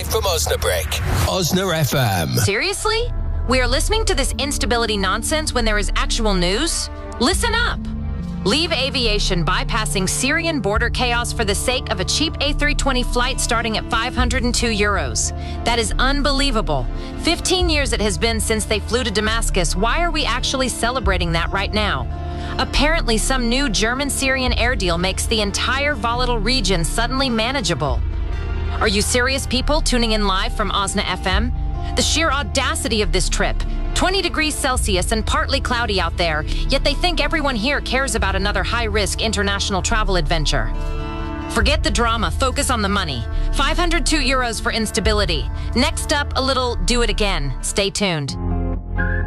from Osnabrück. Osna FM. Seriously? We are listening to this instability nonsense when there is actual news? Listen up. Leave aviation bypassing Syrian border chaos for the sake of a cheap A320 flight starting at €502. That is unbelievable. 15 years it has been since they flew to Damascus. Why are we actually celebrating that right now? Apparently, some new German-Syrian air deal makes the entire volatile region suddenly manageable. Are you serious, people tuning in live from Osna FM? The sheer audacity of this trip. 20 degrees Celsius and partly cloudy out there, yet they think everyone here cares about another high-risk international travel adventure. Forget the drama, focus on the money. €502 for instability. Next up, a little do it again. Stay tuned.